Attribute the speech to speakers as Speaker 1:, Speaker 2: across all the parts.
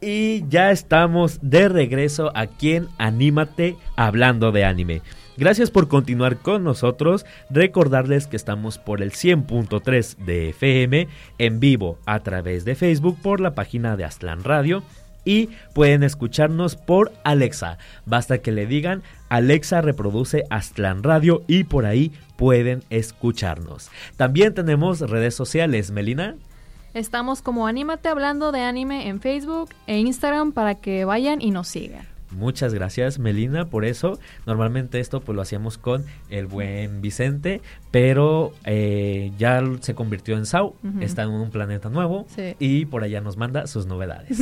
Speaker 1: Y ya estamos de regreso aquí en Anímate hablando de anime. Gracias por continuar con nosotros. Recordarles que estamos por el 100.3 de FM en vivo a través de Facebook por la página de Aztlán Radio. Y pueden escucharnos por Alexa. Basta que le digan Alexa reproduce Aztlán Radio y por ahí pueden escucharnos. También tenemos redes sociales, Melina.
Speaker 2: Estamos como Anímate hablando de anime en Facebook e Instagram para que vayan y nos sigan.
Speaker 1: Muchas gracias, Melina, por eso. Normalmente esto pues lo hacíamos con el buen Vicente, pero ya se convirtió en Sau, está en un planeta nuevo, sí, y por allá nos manda sus novedades.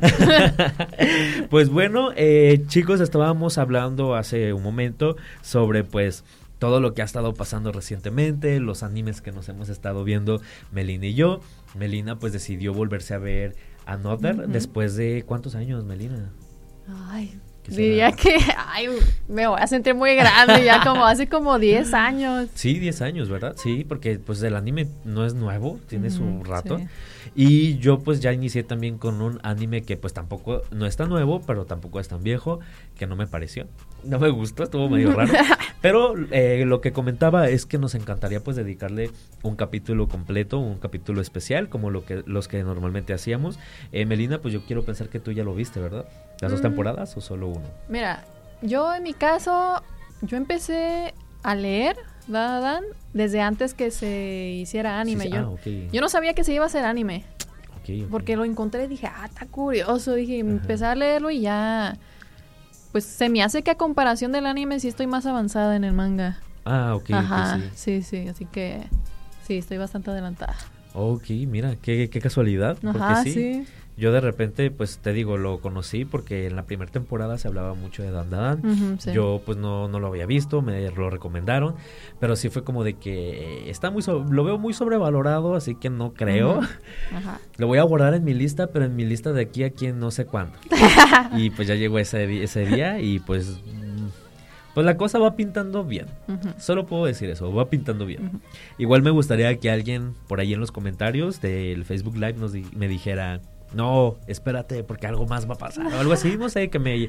Speaker 1: Pues bueno, chicos, estábamos hablando hace un momento sobre pues todo lo que ha estado pasando recientemente, los animes que nos hemos estado viendo Melina y yo. Melina pues decidió volverse a ver Another después de ¿cuántos años, Melina?
Speaker 2: Ay, diría que me voy a sentir muy grande, ya como hace como 10 años.
Speaker 1: Sí, 10 años, ¿verdad? Sí, porque pues el anime no es nuevo, tiene su rato. Sí. Y yo pues ya inicié también con un anime que pues tampoco, no es tan nuevo, pero tampoco es tan viejo, que no me pareció. No me gustó, estuvo medio raro. Pero lo que comentaba es que nos encantaría pues dedicarle un capítulo completo, un capítulo especial, como los que normalmente hacíamos. Melina, pues yo quiero pensar que tú ya lo viste, ¿verdad? ¿Las 2 temporadas o solo uno?
Speaker 2: Mira, yo en mi caso, yo empecé a leer Dan desde antes que se hiciera anime. Sí, okay. Yo no sabía que se iba a hacer anime. Okay. Porque lo encontré y dije, está curioso. Dije, empecé a leerlo y ya... Pues se me hace que a comparación del anime sí estoy más avanzada en el manga.
Speaker 1: Ok.
Speaker 2: Ajá, sí. Así que sí, estoy bastante adelantada.
Speaker 1: Ok, mira, qué casualidad.
Speaker 2: Ajá,
Speaker 1: porque sí. Yo de repente, pues te digo, lo conocí porque en la primera temporada se hablaba mucho de Dan. Sí. Yo pues no lo había visto, me lo recomendaron, pero sí fue como de que lo veo muy sobrevalorado, así que no creo. Ajá. Lo voy a guardar en mi lista, pero en mi lista de aquí a no sé cuándo. Y pues ya llegó ese día y pues la cosa va pintando bien. Solo puedo decir eso, va pintando bien. Igual me gustaría que alguien por ahí en los comentarios del Facebook Live me dijera... No, espérate, porque algo más va a pasar o algo así, no sé, que me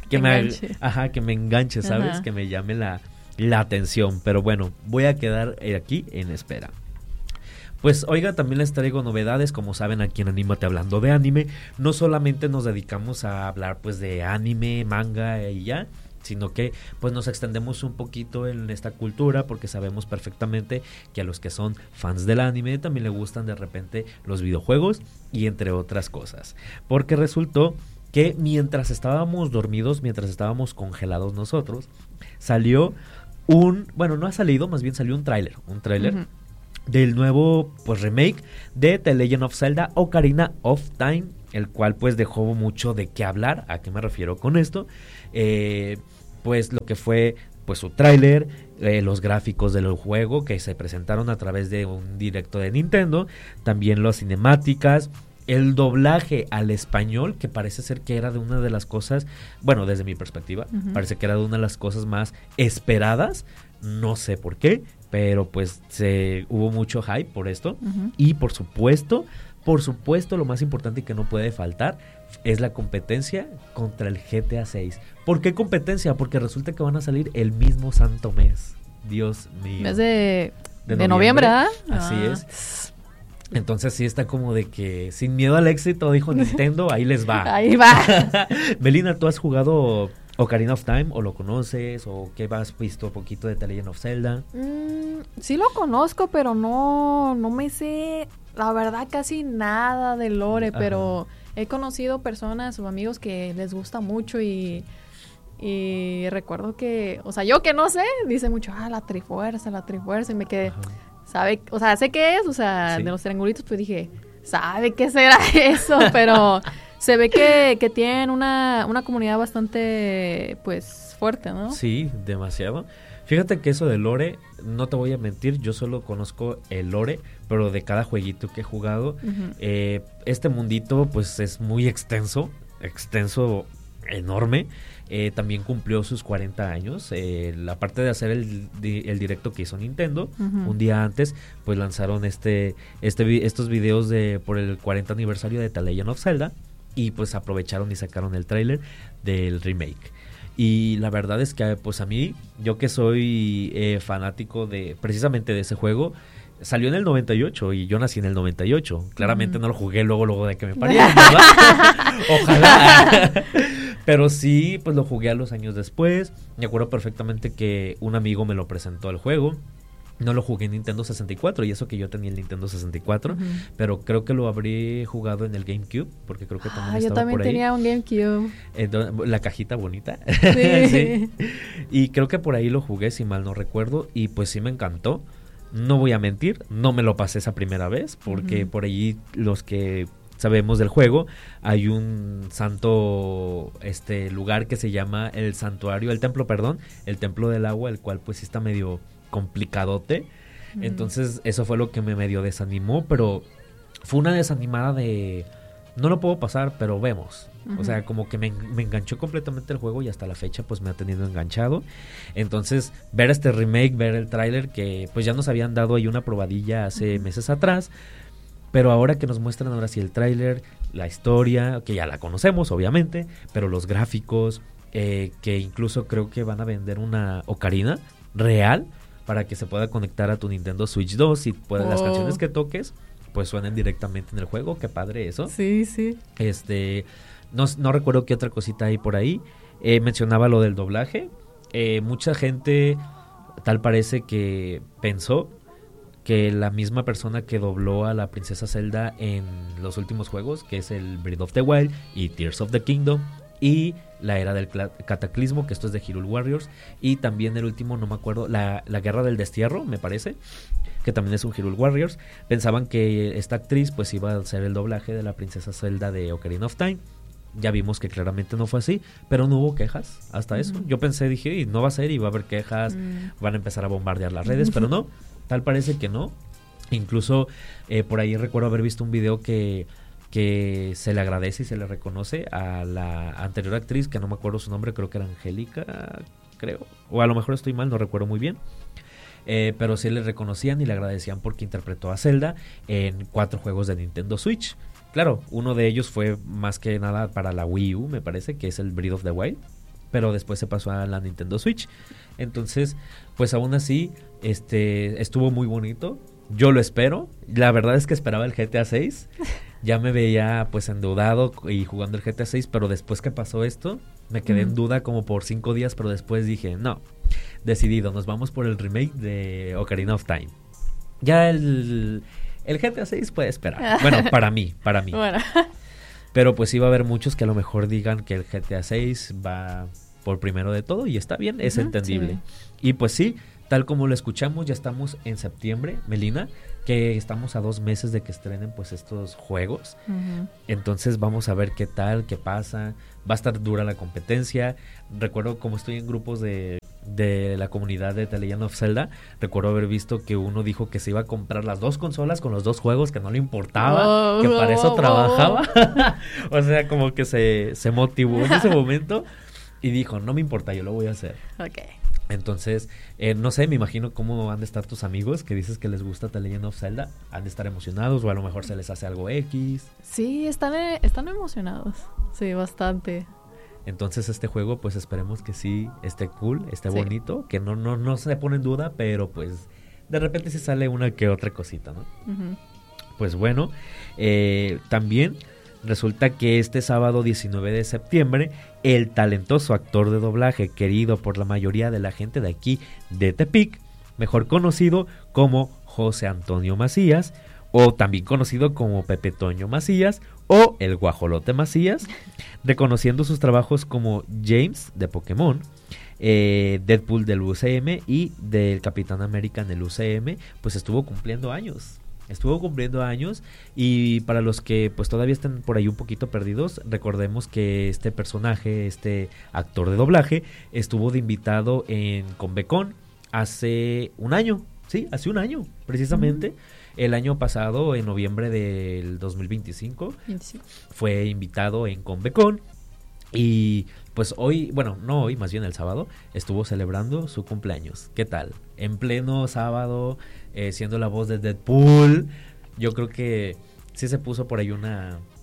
Speaker 1: enganche, ¿sabes? Ajá. Que me llame la atención, pero bueno, voy a quedar aquí en espera. Pues oiga, también les traigo novedades, como saben aquí en Anímate hablando de anime, no solamente nos dedicamos a hablar pues de anime, manga y ya, sino que pues nos extendemos un poquito en esta cultura porque sabemos perfectamente que a los que son fans del anime también le gustan de repente los videojuegos y entre otras cosas. Porque resultó que mientras estábamos dormidos, mientras estábamos congelados nosotros, salió no ha salido, más bien salió un tráiler del nuevo pues remake de The Legend of Zelda Ocarina of Time, el cual pues dejó mucho de qué hablar. ¿A qué me refiero con esto? Pues lo que fue pues su tráiler, los gráficos del juego que se presentaron a través de un directo de Nintendo, también las cinemáticas, el doblaje al español, que parece ser que era de una de las cosas, bueno, desde mi perspectiva, parece que era de una de las cosas más esperadas, no sé por qué, pero pues hubo mucho hype por esto, y por supuesto, lo más importante y que no puede faltar es la competencia contra el GTA 6. ¿Por qué competencia? Porque resulta que van a salir el mismo santo mes. Dios mío.
Speaker 2: Mes de noviembre, ¿verdad?
Speaker 1: Así es. Entonces sí está como de que sin miedo al éxito, dijo Nintendo, ahí les va.
Speaker 2: Ahí va.
Speaker 1: Melina, ¿tú has jugado Ocarina of Time o lo conoces o qué has visto poquito de The Legend of Zelda?
Speaker 2: Sí lo conozco, pero no me sé, la verdad, casi nada de lore, pero he conocido personas o amigos que les gusta mucho y recuerdo que, o sea, yo que no sé, dice mucho, la trifuerza, y me quedé, ¿sabe? O sea, sé qué es, o sea, sí, de los triangulitos, pues dije, ¿sabe qué será eso? Pero se ve que tienen una comunidad bastante, pues, fuerte, ¿no?
Speaker 1: Sí, demasiado. Fíjate que eso de lore, no te voy a mentir, yo solo conozco el lore, pero de cada jueguito que he jugado, este mundito pues es muy extenso, enorme. También cumplió sus 40 años. Aparte de hacer el directo que hizo Nintendo, un día antes, pues lanzaron estos videos por el 40 aniversario de The Legend of Zelda. y pues aprovecharon y sacaron el tráiler del remake. Y la verdad es que pues a mí, yo que soy fanático de precisamente de ese juego, salió en el 98 y yo nací en el 98. Claramente no lo jugué luego de que me parieron, ¿verdad? Ojalá. Pero sí, pues lo jugué a los años después. Me acuerdo perfectamente que un amigo me lo presentó el juego. No lo jugué en Nintendo 64 y eso que yo tenía el Nintendo 64, pero creo que lo habré jugado en el GameCube, porque creo que también estaba
Speaker 2: yo también
Speaker 1: por ahí.
Speaker 2: Tenía un GameCube.
Speaker 1: La cajita bonita.
Speaker 2: Sí.
Speaker 1: Sí. Y creo que por ahí lo jugué, si mal no recuerdo, y pues sí me encantó. No voy a mentir, no me lo pasé esa primera vez, porque por ahí los que sabemos del juego, hay un santo lugar que se llama el templo del agua, el cual pues sí está medio complicadote. Entonces eso fue lo que me medio desanimó, pero fue una desanimada de no lo puedo pasar, pero vemos. O sea, como que me enganchó completamente el juego y hasta la fecha pues me ha tenido enganchado. Entonces, ver este remake, ver el tráiler que pues ya nos habían dado ahí una probadilla hace meses atrás, pero ahora que nos muestran ahora sí el tráiler, la historia, que ya la conocemos obviamente, pero los gráficos, que incluso creo que van a vender una ocarina real para que se pueda conectar a tu Nintendo Switch 2 y las canciones que toques pues suenen directamente en el juego. Qué padre eso.
Speaker 2: Sí, sí.
Speaker 1: No recuerdo qué otra cosita hay por ahí. Mencionaba lo del doblaje. Mucha gente tal parece que pensó que la misma persona que dobló a la princesa Zelda en los últimos juegos, que es el Breath of the Wild y Tears of the Kingdom y la Era del Cataclismo, que esto es de Hyrule Warriors, y también el último, no me acuerdo, la Guerra del Destierro, me parece, que también es un Hyrule Warriors. Pensaban que esta actriz pues iba a hacer el doblaje de la princesa Zelda de Ocarina of Time. Ya vimos que claramente no fue así, pero no hubo quejas hasta eso. Yo dije, no va a ser y va a haber quejas, van a empezar a bombardear las redes, pero no, tal parece que no. Incluso por ahí recuerdo haber visto un video que se le agradece y se le reconoce a la anterior actriz, que no me acuerdo su nombre, creo que era Angélica, creo, o a lo mejor estoy mal, no recuerdo muy bien. Pero sí le reconocían y le agradecían porque interpretó a Zelda en 4 juegos de Nintendo Switch. Claro, uno de ellos fue más que nada para la Wii U, me parece, que es el Breath of the Wild, pero después se pasó a la Nintendo Switch. Entonces, pues aún así, estuvo muy bonito. Yo lo espero. La verdad es que esperaba el GTA 6. Ya me veía pues endeudado y jugando el GTA 6, pero después que pasó esto, me quedé en duda como por 5 días, pero después dije, no, decidido, nos vamos por el remake de Ocarina of Time. Ya el GTA 6 puede esperar. Bueno, para mí. Bueno. Pero pues sí va a haber muchos que a lo mejor digan que el GTA 6 va por primero de todo y está bien, es entendible. Sí. Y pues sí, tal como lo escuchamos, ya estamos en septiembre, Melina, que estamos a 2 meses de que estrenen pues estos juegos. Entonces vamos a ver qué tal, qué pasa. Va a estar dura la competencia. Recuerdo, como estoy en grupos de la comunidad de The Legend of Zelda, recuerdo haber visto que uno dijo que se iba a comprar las 2 consolas con los 2 juegos, que no le importaba, que para eso trabajaba. O sea, como que se motivó en ese momento y dijo, no me importa, yo lo voy a hacer. Entonces, no sé, me imagino cómo han de estar tus amigos que dices que les gusta The Legend of Zelda. Han de estar emocionados o a lo mejor se les hace algo X.
Speaker 2: Sí, están emocionados. Sí, bastante.
Speaker 1: Entonces este juego pues esperemos que sí esté cool, esté bonito, que no se pone en duda, pero pues de repente sí sale una que otra cosita, ¿no? Pues bueno, también resulta que este sábado 19 de septiembre, el talentoso actor de doblaje querido por la mayoría de la gente de aquí de Tepic, mejor conocido como José Antonio Macías, o también conocido como Pepe Toño Macías, o el Guajolote Macías, reconociendo sus trabajos como James de Pokémon, Deadpool del UCM y del Capitán América en el UCM, pues estuvo cumpliendo años y para los que pues todavía están por ahí un poquito perdidos, recordemos que este personaje, este actor de doblaje, estuvo de invitado en Convecon hace un año, precisamente. El año pasado, en noviembre del 2025, fue invitado en Convecon y pues hoy, bueno, no hoy, más bien el sábado, estuvo celebrando su cumpleaños. ¿Qué tal? En pleno sábado, siendo la voz de Deadpool, yo creo que sí se puso por ahí una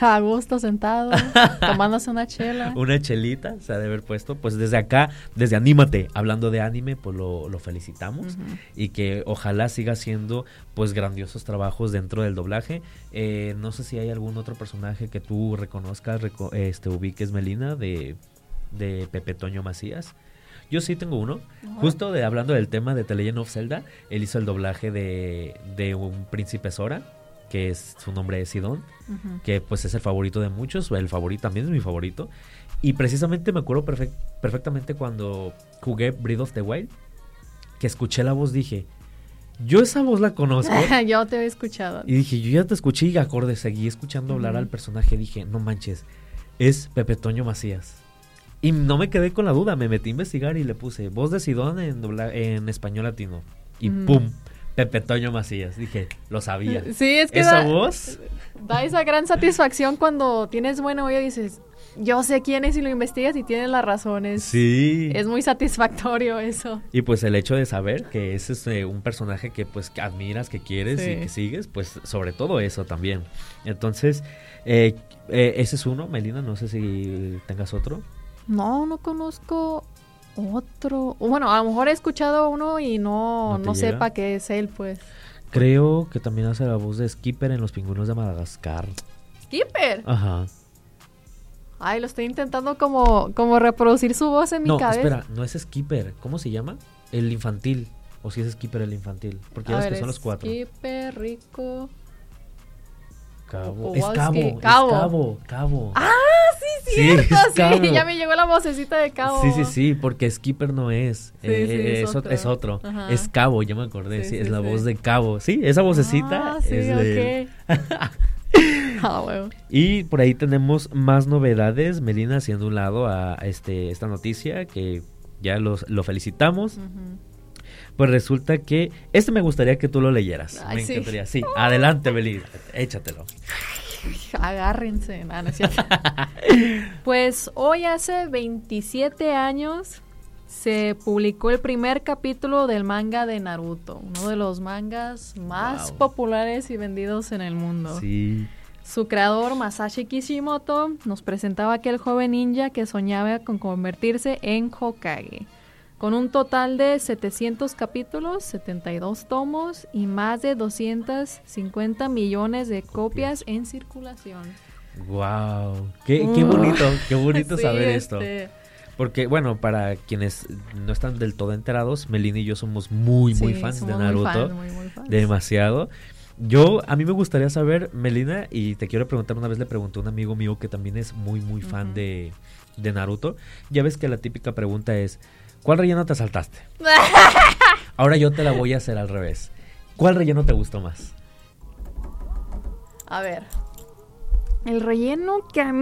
Speaker 2: A gusto, sentado, tomándose una chela.
Speaker 1: Una chelita se ha de haber puesto. Pues desde acá, desde Anímate, hablando de anime, pues lo felicitamos. Y que ojalá siga haciendo pues grandiosos trabajos dentro del doblaje. No sé si hay algún otro personaje que tú reconozcas, ubiques, Melina, de Pepe Toño Macías. Yo sí tengo uno. Justo hablando del tema de The Legend of Zelda, él hizo el doblaje de un príncipe Sora, que su nombre es Sidón, que pues es el favorito de muchos, el favorito también es mi favorito. Y precisamente me acuerdo perfectamente cuando jugué Breath of the Wild, que escuché la voz, dije, yo esa voz la conozco.
Speaker 2: Yo te he escuchado.
Speaker 1: Y dije, yo ya te escuché y acorde, seguí escuchando hablar al personaje, dije, no manches, es Pepe Toño Macías. Y no me quedé con la duda, me metí a investigar y le puse voz de Sidón en español latino. Y ¡pum! Pepe Toño Macías. Dije, lo sabía.
Speaker 2: Sí, es que
Speaker 1: esa voz
Speaker 2: da esa gran satisfacción cuando tienes buen oído y dices, yo sé quién es, y lo investigas y tienes las razones.
Speaker 1: Sí.
Speaker 2: Es muy satisfactorio eso.
Speaker 1: Y pues el hecho de saber que ese es un personaje que pues que admiras, que quieres y que sigues, pues sobre todo eso también. Entonces, ese es uno, Melina, no sé si tengas otro.
Speaker 2: No conozco otro. Bueno, a lo mejor he escuchado uno y no sepa que es él, pues.
Speaker 1: Creo que también hace la voz de Skipper en Los Pingüinos de Madagascar.
Speaker 2: ¿Skipper?
Speaker 1: Ajá.
Speaker 2: Ay, lo estoy intentando como reproducir su voz en mi cabeza.
Speaker 1: No, espera, no es Skipper. ¿Cómo se llama? El infantil. O si es Skipper el infantil. Porque ya ves que son los 4.
Speaker 2: Skipper, Rico...
Speaker 1: Cabo. Cabo.
Speaker 2: ¡Ah, sí, cierto! Sí, ya me llegó la vocecita de Cabo.
Speaker 1: Sí, porque Skipper no es. Es otro.
Speaker 2: Ajá.
Speaker 1: Es Cabo, ya me acordé. Sí, es la voz de Cabo. Sí, esa vocecita es de
Speaker 2: bueno.
Speaker 1: Y por ahí tenemos más novedades. Melina haciendo un lado a esta noticia que ya lo felicitamos. Pues resulta que me gustaría que tú lo leyeras.
Speaker 2: Ay,
Speaker 1: me encantaría. Sí, adelante, Melina, échatelo.
Speaker 2: Agárrense, no es cierto. Pues hoy hace 27 años se publicó el primer capítulo del manga de Naruto, uno de los mangas más populares y vendidos en el mundo.
Speaker 1: Sí.
Speaker 2: Su creador, Masashi Kishimoto, nos presentaba a aquel joven ninja que soñaba con convertirse en Hokage. Con un total de 700 capítulos, 72 tomos y más de 250 millones de copias en circulación.
Speaker 1: ¡Wow! Qué bonito
Speaker 2: sí,
Speaker 1: saber esto. Porque, bueno, para quienes no están del todo enterados, Melina y yo somos muy fans de Naruto.
Speaker 2: Muy fans.
Speaker 1: Demasiado. A mí me gustaría saber, Melina, y te quiero preguntar, una vez le pregunté a un amigo mío que también es muy fan de Naruto. Ya ves que la típica pregunta es, ¿cuál relleno te saltaste? Ahora yo te la voy a hacer al revés. ¿Cuál relleno te gustó más?
Speaker 2: A ver, el relleno que a mí